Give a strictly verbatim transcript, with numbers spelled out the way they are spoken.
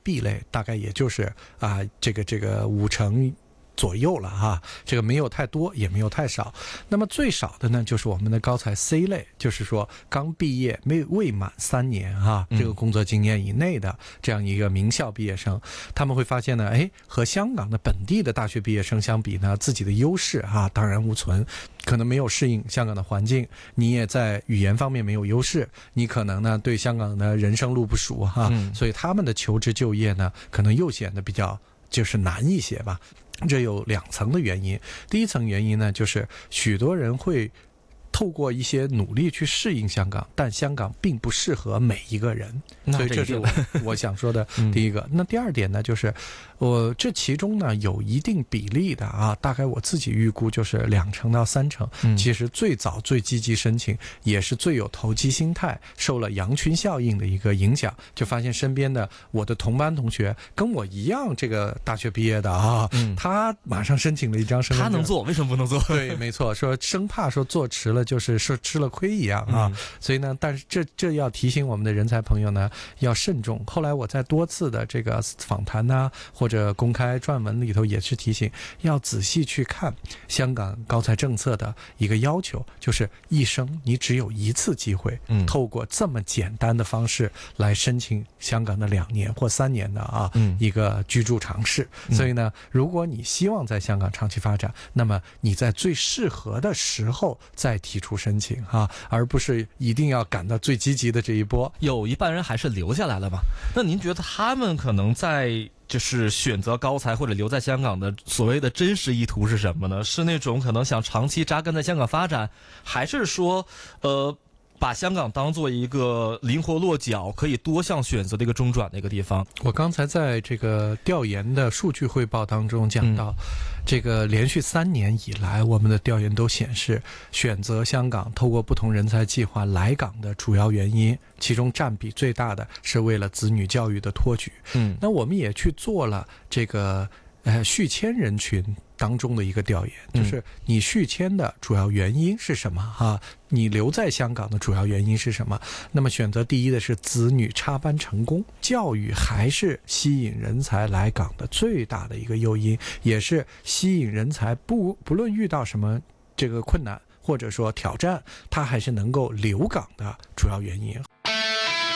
B 类大概也就是啊、这个这个五成左右了哈，这个没有太多也没有太少。那么最少的呢就是我们的高才 C 类，就是说刚毕业没未满三年哈，这个工作经验以内的这样一个名校毕业生，他们会发现呢，哎，和香港的本地的大学毕业生相比呢，自己的优势哈当然无存，可能没有适应香港的环境，你也在语言方面没有优势，你可能呢对香港的人生路不熟哈，嗯、所以他们的求职就业呢可能又显得比较就是难一些吧。这有两层的原因，第一层原因呢，就是许多人会透过一些努力去适应香港，但香港并不适合每一个人，所以这是我我想说的第一个。嗯、那第二点呢，就是我这其中呢有一定比例的啊，大概我自己预估就是两成到三成。嗯、其实最早最积极申请，也是最有投机心态，受了羊群效应的一个影响，就发现身边的我的同班同学跟我一样，这个大学毕业的啊，嗯、他马上申请了一张身份证， 他能做，为什么不能做？ 对，没错，说生怕说做迟了就是说吃了亏一样啊。嗯、所以呢，但是这这要提醒我们的人才朋友呢要慎重。后来我在多次的这个访谈呐、啊，或者公开撰文里头也是提醒，要仔细去看香港高才政策的一个要求，就是一生你只有一次机会，嗯、透过这么简单的方式来申请香港的两年或三年的啊、嗯、一个居住尝试。嗯、所以呢，如果你希望在香港长期发展，那么你在最适合的时候再提出申请啊，而不是一定要赶到最积极的这一波。 有一半人还是留下来了嘛？那您觉得他们可能在就是选择高才或者留在香港的所谓的真实意图是什么呢？是那种可能想长期扎根在香港发展，还是说呃把香港当做一个灵活落脚可以多项选择的一个中转的一个地方？ 我刚才在这个调研的数据汇报当中讲到，嗯、这个连续三年以来，我们的调研都显示，选择香港透过不同人才计划来港的主要原因，其中占比最大的是为了子女教育的托举。嗯，那我们也去做了这个呃续签人群当中的一个调研，就是你续签的主要原因是什么哈？你留在香港的主要原因是什么？那么选择第一的是子女插班成功，教育还是吸引人才来港的最大的一个诱因，也是吸引人才不不论遇到什么这个困难或者说挑战，他还是能够留港的主要原因。